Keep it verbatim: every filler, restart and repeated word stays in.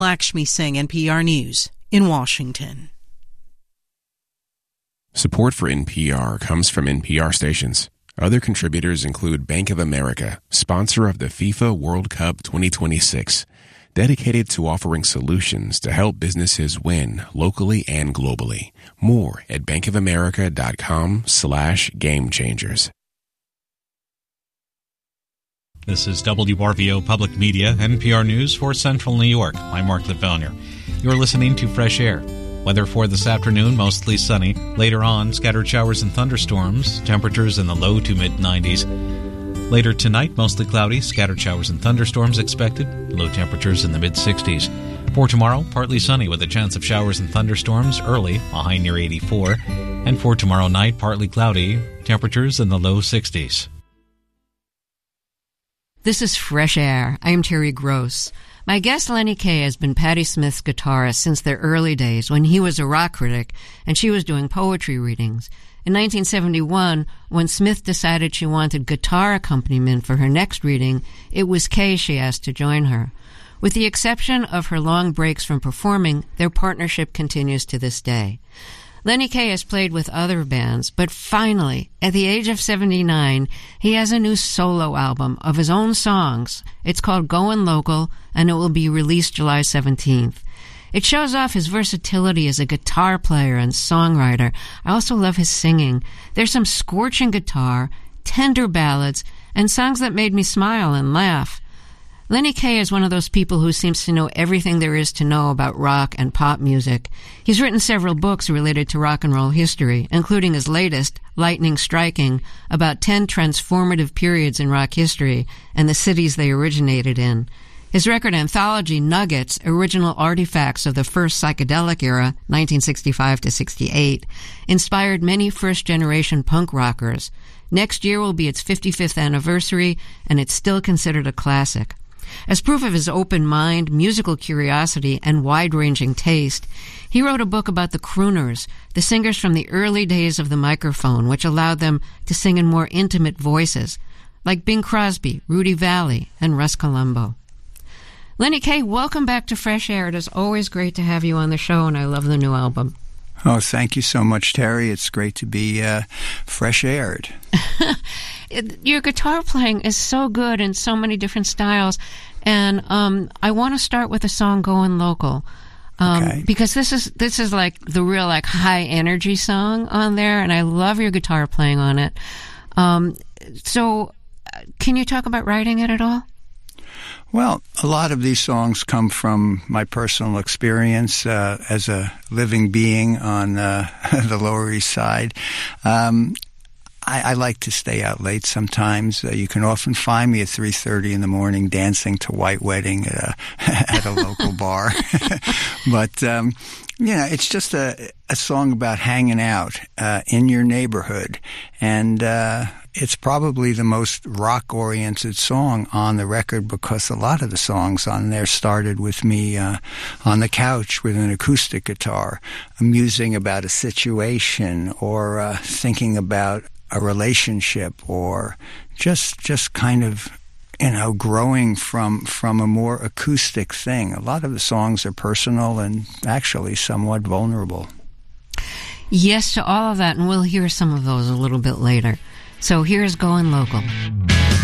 Lakshmi Singh, N P R News, in Washington. Support for N P R comes from N P R stations. Other contributors include Bank of America, sponsor of the FIFA World Cup twenty twenty-six, dedicated to offering solutions to help businesses win locally and globally. More at bankofamerica.com slash game changers. This is W R V O Public Media, N P R News for Central New York. I'm Mark Lefevre. You're listening to Fresh Air. Weather for this afternoon, mostly sunny. Later on, scattered showers and thunderstorms. Temperatures in the low to mid nineties. Later tonight, mostly cloudy. Scattered showers and thunderstorms expected. Low temperatures in the mid sixties. For tomorrow, partly sunny with a chance of showers and thunderstorms early, a high near eighty-four. And for tomorrow night, partly cloudy. Temperatures in the low sixties. This is Fresh Air. I am Terry Gross. My guest Lenny Kaye has been Patti Smith's guitarist since their early days when he was a rock critic and she was doing poetry readings. In nineteen seventy-one, when Smith decided she wanted guitar accompaniment for her next reading, it was Kaye she asked to join her. With the exception of her long breaks from performing, their partnership continues to this day. Lenny Kaye has played with other bands, but finally, at the age of seventy-nine, he has a new solo album of his own songs. It's called Goin' Local, and it will be released July seventeenth. It shows off his versatility as a guitar player and songwriter. I also love his singing. There's some scorching guitar, tender ballads, and songs that made me smile and laugh. Lenny Kaye is one of those people who seems to know everything there is to know about rock and pop music. He's written several books related to rock and roll history, including his latest, Lightning Striking, about ten transformative periods in rock history and the cities they originated in. His record anthology, Nuggets, Original Artifacts of the First Psychedelic Era, nineteen sixty-five to sixty-eight, inspired many first-generation punk rockers. Next year will be its fifty-fifth anniversary, and it's still considered a classic. As proof of his open mind, musical curiosity, and wide-ranging taste, he wrote a book about the crooners, the singers from the early days of the microphone, which allowed them to sing in more intimate voices, like Bing Crosby, Rudy Vallée, and Russ Columbo. Lenny Kaye, welcome back to Fresh Air. It is always great to have you on the show, and I love the new album. Oh, thank you so much, Terry. It's great to be uh, fresh-aired. Your guitar playing is so good in so many different styles, and um, I want to start with the song "Goin' Local," um, okay. because this is this is like the real like high energy song on there, and I love your guitar playing on it. Um, so, can you talk about writing it at all? Well, a lot of these songs come from my personal experience uh, as a living being on uh, the Lower East Side. Um, I, I like to stay out late sometimes. Uh, you can often find me at three thirty in the morning dancing to White Wedding at a, at a local bar. But, um, you know, it's just a, a song about hanging out uh, in your neighborhood. And uh, it's probably the most rock-oriented song on the record because a lot of the songs on there started with me uh, on the couch with an acoustic guitar, musing about a situation or uh, thinking about a relationship or just just kind of, you know, growing from from a more acoustic thing. A lot of the songs are personal and actually somewhat vulnerable. Yes to all of that, and we'll hear some of those a little bit later. So here's Goin' Local.